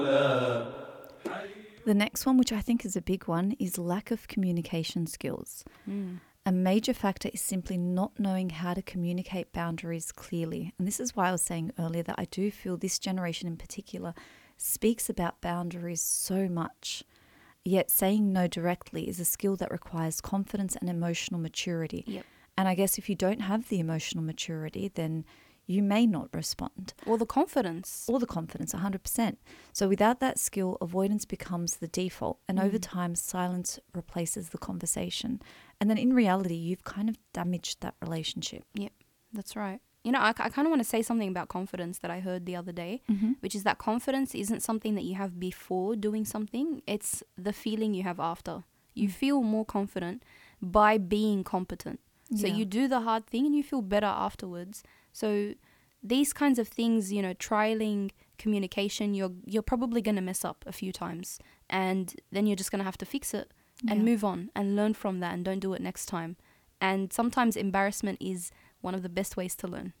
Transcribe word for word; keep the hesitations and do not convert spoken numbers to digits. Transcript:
The next one, which I think is a big one, is lack of communication skills. Mm. A major factor is simply not knowing how to communicate boundaries clearly. And this is why I was saying earlier that I do feel this generation in particular speaks about boundaries so much. Yet saying no directly is a skill that requires confidence and emotional maturity. Yep. And I guess if you don't have the emotional maturity, then you may not respond. Or the confidence. Or the confidence, one hundred percent. So without that skill, avoidance becomes the default. And over Mm. time, silence replaces the conversation. And then in reality, you've kind of damaged that relationship. Yep, that's right. You know, I, I kind of want to say something about confidence that I heard the other day, Mm-hmm. which is that confidence isn't something that you have before doing something. It's the feeling you have after. You Mm. feel more confident by being competent. So Yeah. you do the hard thing and you feel better afterwards. So these kinds of things, you know, trialing communication, you're you're probably going to mess up a few times. And then you're just going to have to fix it and Yeah. move on and learn from that and don't do it next time. And sometimes embarrassment is one of the best ways to learn.